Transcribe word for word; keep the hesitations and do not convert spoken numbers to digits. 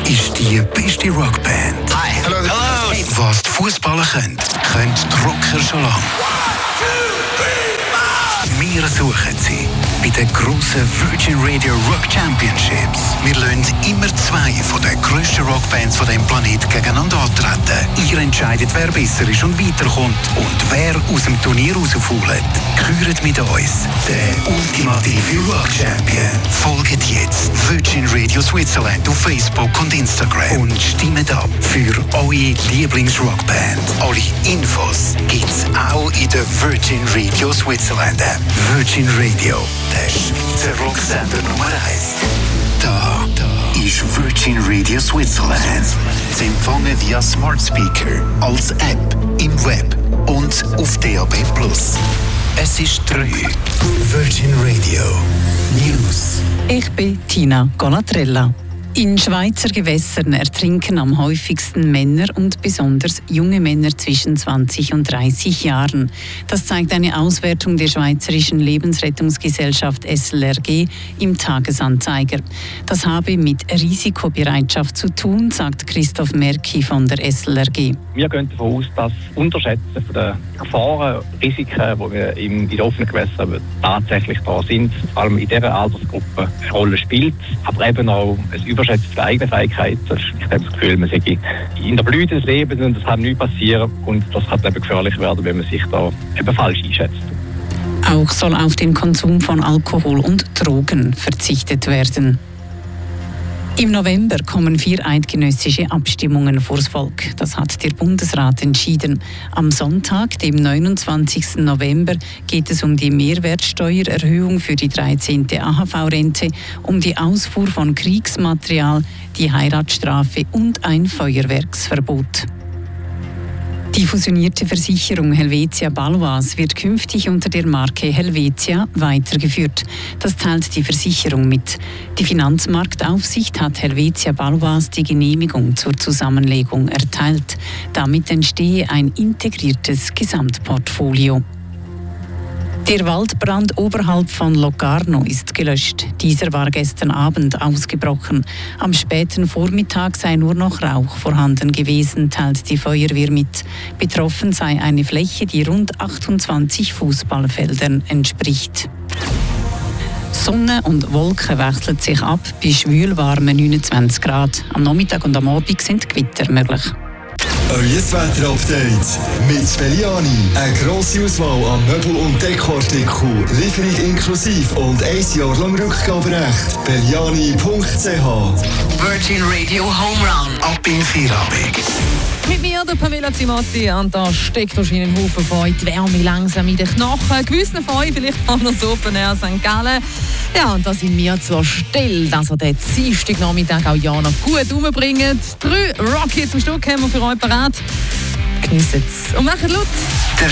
ist die beste Rockband. Hi. Hello. Hello. Was die Fußballer können, können die Rocker schon lange. Wir suchen sie bei den grossen Virgin Radio Rock Championships. Wir lassen immer zwei von den grössten Rockbands von diesem Planeten gegeneinander antreten. Ihr entscheidet, wer besser ist und weiterkommt und wer aus dem Turnier rausfault. Gehört mit uns der ultimative Rock Champion. Folgt jetzt Virgin Radio Switzerland auf Facebook und Instagram und stimmt ab für eure Lieblingsrockband. Alle Infos gibt's auch in der Virgin Radio Switzerland App. Virgin Radio, der Schweizer Rocksender Nummer eins. Da, da ist Virgin Radio Switzerland. Zu empfangen via Smart Speaker, als App, im Web und auf D A B plus. Es ist drei. Virgin Radio News. Ich bin Tina Golatrella. In Schweizer Gewässern ertrinken am häufigsten Männer und besonders junge Männer zwischen zwanzig und dreißig Jahren. Das zeigt eine Auswertung der Schweizerischen Lebensrettungsgesellschaft S L R G im Tagesanzeiger. Das habe mit Risikobereitschaft zu tun, sagt Christoph Merki von der S L R G. Wir gehen davon aus, dass das Unterschätzen der Gefahren, Risiken, die wir in den offenen Gewässern tatsächlich da sind, vor allem in dieser Altersgruppe eine Rolle spielt, aber eben auch ein Überschätzen der eigenen Fähigkeiten. Ich habe das Gefühl, man sei in der Blüte des Lebens und das kann nicht passieren und das kann eben gefährlich werden, wenn man sich da eben falsch einschätzt. Auch soll auf den Konsum von Alkohol und Drogen verzichtet werden. Im November kommen vier eidgenössische Abstimmungen vors Volk. Das hat der Bundesrat entschieden. Am Sonntag, dem neunundzwanzigsten November, geht es um die Mehrwertsteuererhöhung für die dreizehnte A H V-Rente, um die Ausfuhr von Kriegsmaterial, die Heiratsstrafe und ein Feuerwerksverbot. Die fusionierte Versicherung Helvetia Baloise wird künftig unter der Marke Helvetia weitergeführt. Das teilt die Versicherung mit. Die Finanzmarktaufsicht hat Helvetia Baloise die Genehmigung zur Zusammenlegung erteilt. Damit entstehe ein integriertes Gesamtportfolio. Der Waldbrand oberhalb von Locarno ist gelöscht. Dieser war gestern Abend ausgebrochen. Am späten Vormittag sei nur noch Rauch vorhanden gewesen, teilt die Feuerwehr mit. Betroffen sei eine Fläche, die rund achtundzwanzig Fußballfeldern entspricht. Sonne und Wolken wechseln sich ab bei schwülwarmen neunundzwanzig Grad. Am Nachmittag und am Abend sind Gewitter möglich. Euer Wetter-Update mit Belliani. Eine grosse Auswahl an Möbel- und Dekoartikeln. Lieferung inklusive und ein Jahr lang Rückgaberecht. Belliani punkt c h. Virgin Radio Home Run. Ab in Feierabend. Mit mir, der Pamela Zimatti, und da steckt wahrscheinlich ein Haufen von euch die Wärme langsam in den Knochen. Gewissen von euch vielleicht auch noch so Open Air Sankt Gallen. Ja, und da sind wir zur Stelle, dass ihr den Dienstagnachmittag auch ja noch gut rumbringen. Drei Rockets zum Stück haben wir für euch parat. Geniessen es und macht laut.